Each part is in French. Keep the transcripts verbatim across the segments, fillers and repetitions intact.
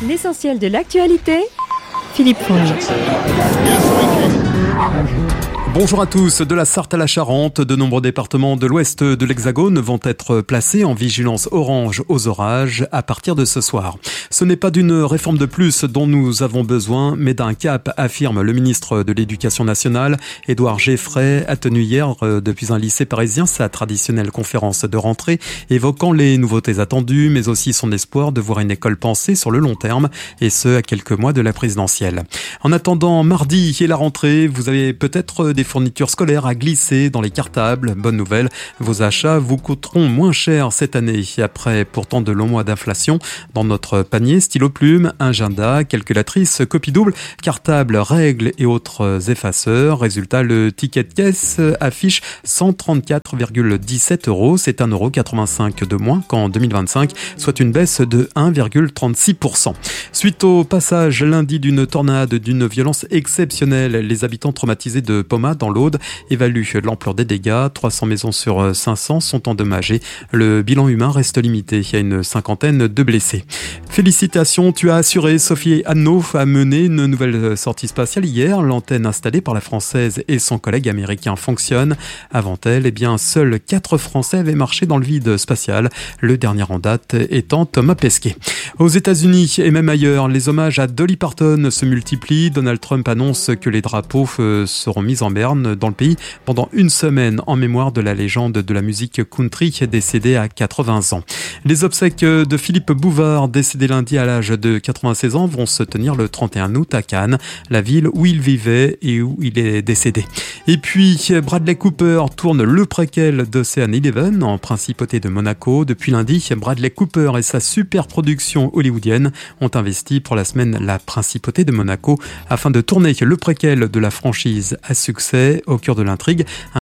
L'essentiel de l'actualité, Philippe Fonge. Bonjour à tous. De la Sarthe à la Charente, de nombreux départements de l'ouest de l'Hexagone vont être placés en vigilance orange aux orages à partir de ce soir. Ce n'est pas d'une réforme de plus dont nous avons besoin, mais d'un cap, affirme le ministre de l'Éducation nationale. Édouard Geffray a tenu hier, depuis un lycée parisien, sa traditionnelle conférence de rentrée, évoquant les nouveautés attendues, mais aussi son espoir de voir une école pensée sur le long terme, et ce, à quelques mois de la présidentielle. En attendant mardi et la rentrée, vous avez peut-être des fournitures scolaires à glisser dans les cartables. Bonne nouvelle, vos achats vous coûteront moins cher cette année. Après pourtant de longs mois d'inflation, dans notre panier, stylo plume, agenda, calculatrice, copie double, cartable, règles et autres effaceurs. Résultat, le ticket de caisse affiche cent trente-quatre virgule dix-sept euros. C'est un euro quatre-vingt-cinq de moins qu'en deux mille vingt-cinq, soit une baisse de un virgule trente-six pour cent. Suite au passage lundi d'une tornade d'une violence exceptionnelle, les habitants traumatisés de Poma dans l'Aude évaluent l'ampleur des dégâts. trois cents maisons sur cinq cents sont endommagées. Le bilan humain reste limité. Il y a une cinquantaine de blessés. Félicitations, tu as assuré. Sophie Anneau a mené une nouvelle sortie spatiale hier. L'antenne installée par la Française et son collègue américain fonctionne. Avant elle, eh bien, seuls quatre Français avaient marché dans le vide spatial. Le dernier en date étant Thomas Pesquet. Aux États-Unis et même ailleurs, les hommages à Dolly Parton se multiplient. Donald Trump annonce que les drapeaux seront mis en berne dans le pays pendant une semaine en mémoire de la légende de la musique country décédée à quatre-vingts ans. Les obsèques de Philippe Bouvard, décédé lundi à l'âge de quatre-vingt-seize ans, vont se tenir le trente et un août à Cannes, la ville où il vivait et où il est décédé. Et puis, Bradley Cooper tourne le préquel d'Ocean Eleven en principauté de Monaco. Depuis lundi, Bradley Cooper et sa super production hollywoodienne ont investi pour la semaine la principauté de Monaco afin de tourner le préquel de la franchise à succès. Au cœur de l'intrigue,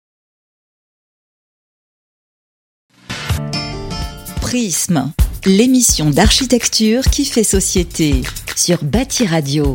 Prisme, l'émission d'architecture qui fait société sur Bâti Radio.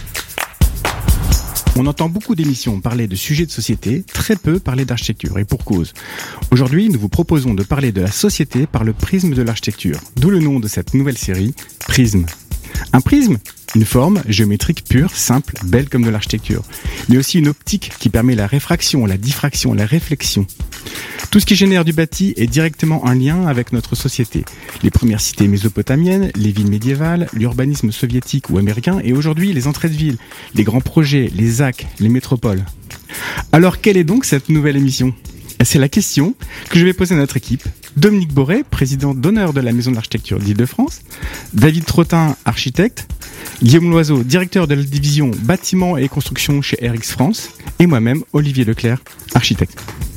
On entend beaucoup d'émissions parler de sujets de société, très peu parler d'architecture, et pour cause. Aujourd'hui, nous vous proposons de parler de la société par le prisme de l'architecture, d'où le nom de cette nouvelle série, Prisme. Un prisme, une forme géométrique pure, simple, belle comme de l'architecture, mais aussi une optique qui permet la réfraction, la diffraction, la réflexion. Tout ce qui génère du bâti est directement en lien avec notre société. Les premières cités mésopotamiennes, les villes médiévales, l'urbanisme soviétique ou américain, et aujourd'hui les entrées de ville, les grands projets, les Z A C, les métropoles. Alors quelle est donc cette nouvelle émission ? C'est la question que je vais poser à notre équipe. Dominique Boré, président d'honneur de la Maison de l'Architecture d'Île-de-France, David Trottin, architecte, Guillaume Loiseau, directeur de la division bâtiments et construction chez R X France, et moi-même, Olivier Leclerc, architecte.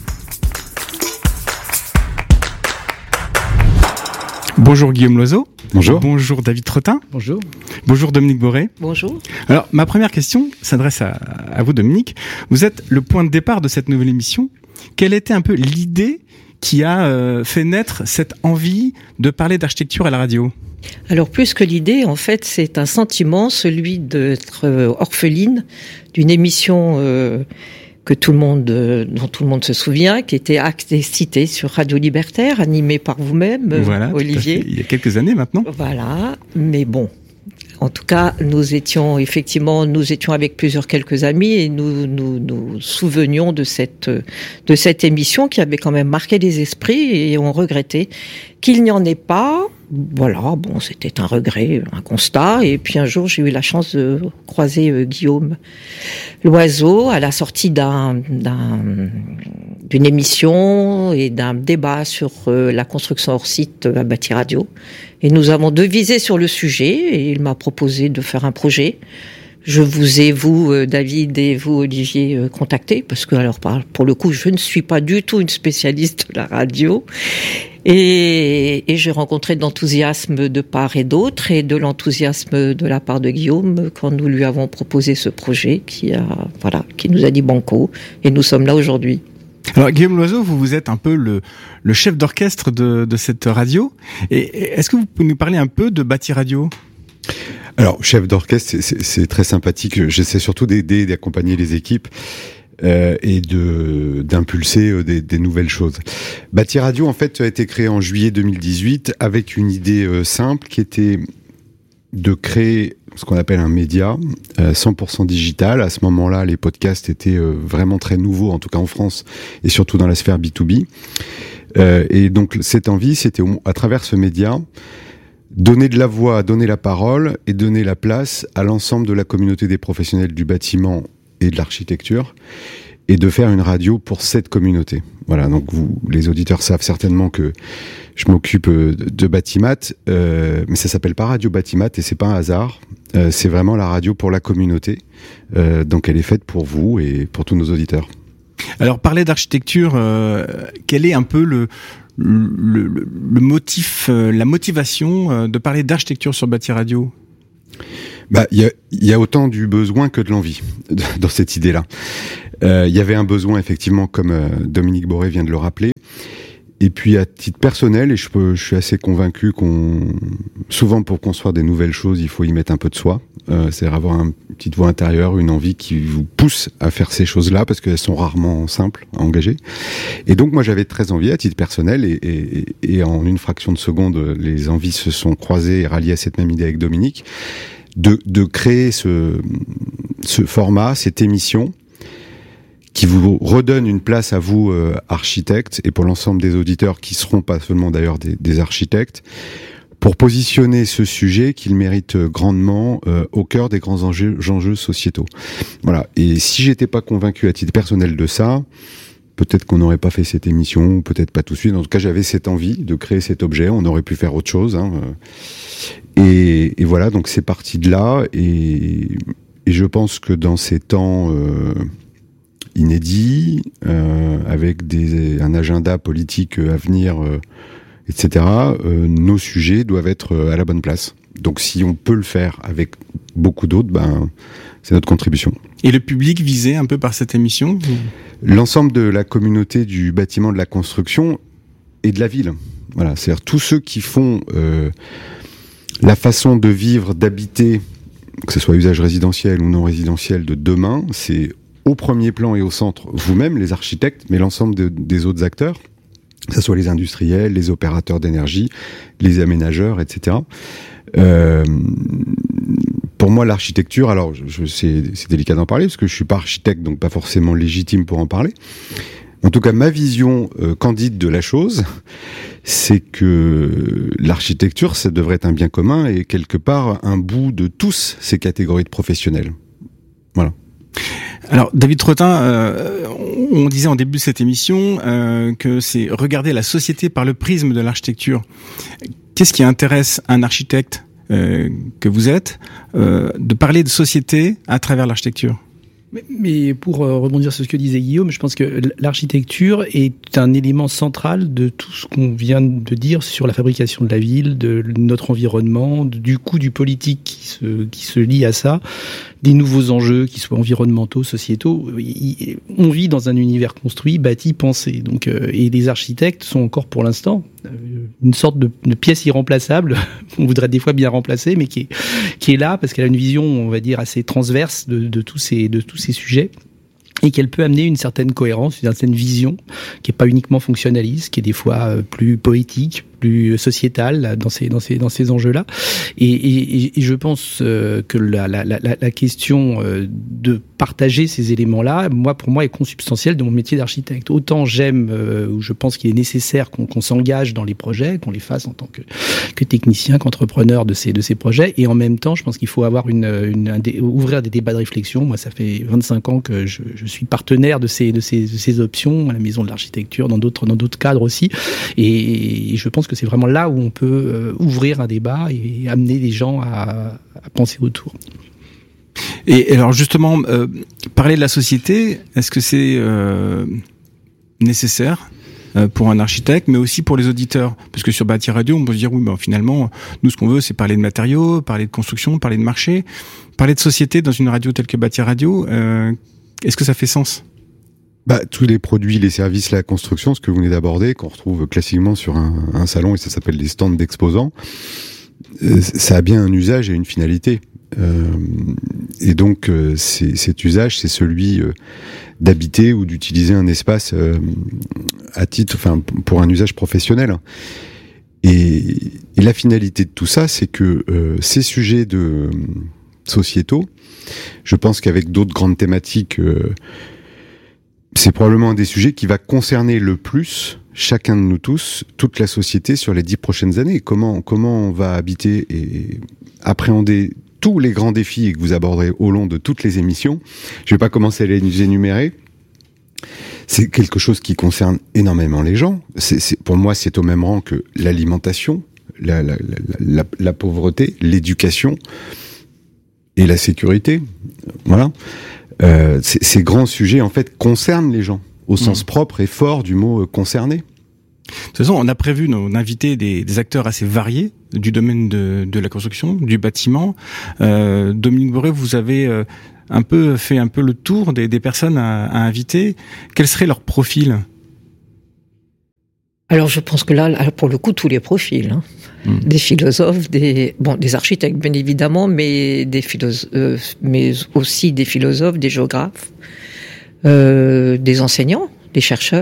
Bonjour Guillaume Loiseau. Bonjour. Bonjour David Trottin. Bonjour. Bonjour Dominique Boré. Bonjour. Alors, ma première question s'adresse à, à vous Dominique. Vous êtes le point de départ de cette nouvelle émission. Quelle était un peu l'idée qui a euh, fait naître cette envie de parler d'architecture à la radio ? Alors plus que l'idée, en fait, c'est un sentiment, celui d'être orpheline d'une émission euh, que tout le monde, euh, dont tout le monde se souvient, qui était Actes et Cités sur Radio Libertaire, animée par vous-même, voilà, Olivier. Il y a quelques années maintenant. Voilà, mais bon. En tout cas, nous étions effectivement, nous étions avec plusieurs quelques amis et nous nous nous souvenions de cette de cette émission qui avait quand même marqué les esprits et on regrettait qu'il n'y en ait pas. Voilà, bon, c'était un regret, un constat. Et puis un jour, j'ai eu la chance de croiser euh, Guillaume Loiseau à la sortie d'un, d'un, d'une émission et d'un débat sur euh, la construction hors site à Bâti Radio. Et nous avons devisé sur le sujet et il m'a proposé de faire un projet. Je vous ai, vous, euh, David, et vous, Olivier, euh, contacté, parce que, alors, pour le coup, je ne suis pas du tout une spécialiste de la radio. Et, et j'ai rencontré de l'enthousiasme de part et d'autre, et de l'enthousiasme de la part de Guillaume quand nous lui avons proposé ce projet qui a, voilà, qui nous a dit banco, et nous sommes là aujourd'hui. Alors Guillaume Loiseau, vous, vous êtes un peu le, le chef d'orchestre de, de cette radio. Et est-ce que vous pouvez nous parler un peu de Bâti Radio ? Alors, chef d'orchestre, c'est, c'est, c'est très sympathique. J'essaie surtout d'aider, d'accompagner les équipes euh, et de d'impulser euh, des, des nouvelles choses. Bâti Radio, en fait, a été créé en juillet deux mille dix-huit avec une idée euh, simple qui était de créer ce qu'on appelle un média euh, cent pour cent digital. À ce moment-là, les podcasts étaient euh, vraiment très nouveaux, en tout cas en France, et surtout dans la sphère B deux B. Euh, et donc, cette envie, c'était au, à travers ce média, donner de la voix, donner la parole et donner la place à l'ensemble de la communauté des professionnels du bâtiment et de l'architecture, et de faire une radio pour cette communauté. Voilà, donc vous, les auditeurs savent certainement que je m'occupe de, de Batimat, euh, mais ça s'appelle pas Radio Batimat et c'est pas un hasard. Euh, c'est vraiment la radio pour la communauté. Euh, donc elle est faite pour vous et pour tous nos auditeurs. Alors, parler d'architecture, euh, quel est un peu le, le, le, le motif, euh, la motivation euh, de parler d'architecture sur Bâti Radio ? Bah, il y a, y a autant du besoin que de l'envie dans cette idée-là. Il euh, y avait un besoin, effectivement, comme euh, Dominique Boré vient de le rappeler. Et puis, à titre personnel, et je, peux, je suis assez convaincu qu'on, souvent pour construire des nouvelles choses, il faut y mettre un peu de soi. Euh, c'est-à-dire avoir une petite voix intérieure, une envie qui vous pousse à faire ces choses-là, parce qu'elles sont rarement simples à engager. Et donc, moi, j'avais très envie, à titre personnel, et, et, et en une fraction de seconde, les envies se sont croisées et ralliées à cette même idée avec Dominique, de, de créer ce, ce format, cette émission, qui vous redonne une place à vous, euh, architectes, et pour l'ensemble des auditeurs qui seront pas seulement d'ailleurs des, des architectes, pour positionner ce sujet qu'il mérite grandement euh, au cœur des grands enjeux, enjeux sociétaux. Voilà. Et si j'étais pas convaincu à titre personnel de ça, peut-être qu'on n'aurait pas fait cette émission, ou peut-être pas tout de suite. En tout cas, j'avais cette envie de créer cet objet. On aurait pu faire autre chose. Hein. Et, et voilà, donc c'est parti de là. Et, et je pense que dans ces temps euh, inédits, euh, avec des, un agenda politique à venir, euh, et cetera, euh, nos sujets doivent être à la bonne place. Donc si on peut le faire avec beaucoup d'autres, ben, c'est notre contribution. Et le public visé un peu par cette émission ? L'ensemble de la communauté du bâtiment, de la construction et de la ville. Voilà, c'est-à-dire tous ceux qui font euh, la façon de vivre, d'habiter, que ce soit usage résidentiel ou non résidentiel de demain, c'est au premier plan et au centre vous-même, les architectes, mais l'ensemble de, des autres acteurs, que ce soit les industriels, les opérateurs d'énergie, les aménageurs, et cetera. Euh, pour moi, l'architecture, alors je, je, c'est, c'est délicat d'en parler parce que je suis pas architecte, donc pas forcément légitime pour en parler. En tout cas, ma vision euh, candide de la chose, c'est que l'architecture, ça devrait être un bien commun et quelque part un bout de tous ces catégories de professionnels. Voilà. Alors, David Trottin, euh, on disait en début de cette émission euh, que c'est regarder la société par le prisme de l'architecture. Qu'est-ce qui intéresse un architecte euh, que vous êtes euh, de parler de société à travers l'architecture ? Mais, mais pour euh, rebondir sur ce que disait Guillaume, je pense que l'architecture est un élément central de tout ce qu'on vient de dire sur la fabrication de la ville, de notre environnement, de, du coût du politique qui se, qui se lie à ça, des nouveaux enjeux, qui soient environnementaux, sociétaux. On vit dans un univers construit, bâti, pensé. Donc, euh, et les architectes sont encore pour l'instant une sorte de, de pièce irremplaçable, on voudrait des fois bien remplacer, mais qui est, qui est là parce qu'elle a une vision, on va dire, assez transverse de, de tous ces, de tous ces sujets. Et qu'elle peut amener une certaine cohérence, une certaine vision, qui est pas uniquement fonctionnaliste, qui est des fois plus poétique, plus sociétale dans ces dans ces dans ces enjeux-là. Et, et, et je pense que la la la, la question de partager ces éléments-là, moi pour moi est consubstantielle de mon métier d'architecte. Autant j'aime, ou je pense qu'il est nécessaire qu'on, qu'on s'engage dans les projets, qu'on les fasse en tant que que technicien, qu'entrepreneur de ces de ces projets, et en même temps, je pense qu'il faut avoir une, une un dé, ouvrir des débats de réflexion. Moi, ça fait vingt-cinq ans que je, je suis partenaire de ces de ces de ces options à la Maison de l'Architecture, dans d'autres dans d'autres cadres aussi, et, et je pense que c'est vraiment là où on peut euh, ouvrir un débat et amener les gens à, à penser autour. Et alors justement, euh, parler de la société, est-ce que c'est euh, nécessaire euh, pour un architecte, mais aussi pour les auditeurs? Parce que sur Bâti Radio, on peut se dire, oui, ben, finalement, nous, ce qu'on veut, c'est parler de matériaux, parler de construction, parler de marché, parler de société dans une radio telle que Bâti Radio. Euh, est-ce que ça fait sens? Bah, tous les produits, les services, la construction, ce que vous venez d'aborder, qu'on retrouve classiquement sur un, un salon, et ça s'appelle des stands d'exposants, euh, ça a bien un usage et une finalité. Euh, et donc, euh, c'est, cet usage, c'est celui euh, d'habiter ou d'utiliser un espace euh, à titre, enfin, pour un usage professionnel. Et Et la finalité de tout ça, c'est que euh, ces sujets de euh, sociétaux, je pense qu'avec d'autres grandes thématiques, euh, c'est probablement un des sujets qui va concerner le plus chacun de nous tous, toute la société sur les dix prochaines années. Comment, comment on va habiter et appréhender tous les grands défis que vous aborderez au long de toutes les émissions. Je ne vais pas commencer à les énumérer. C'est quelque chose qui concerne énormément les gens. C'est, c'est, pour moi, c'est au même rang que l'alimentation, la, la, la, la, la pauvreté, l'éducation et la sécurité. Voilà. Euh, ces grands sujets, en fait, concernent les gens, au sens mmh. propre et fort du mot euh, concerné. De toute façon, on a prévu d'inviter des, des acteurs assez variés du domaine de, de la construction, du bâtiment. Euh, Dominique Boré, vous avez euh, un peu fait un peu le tour des, des personnes à, à inviter. Quel serait leur profil ? Alors, je pense que là, pour le coup, tous les profils, hein. Mmh. Des philosophes, des bon, des architectes, bien évidemment, mais des philosophes, euh, mais aussi des philosophes, des géographes, euh, des enseignants, des chercheurs.